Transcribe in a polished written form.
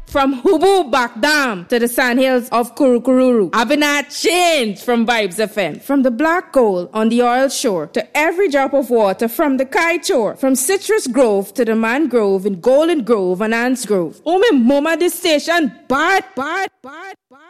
From Hubu Bakdam to the sandhills of Kurukururu. Abinat changed from Vibes FM. From the black gold on the oil shore to every drop of water from the Kaichor. From Citrus Grove to the Mangrove in Golden Grove and Ants Grove. Oh, me mama, this station bad.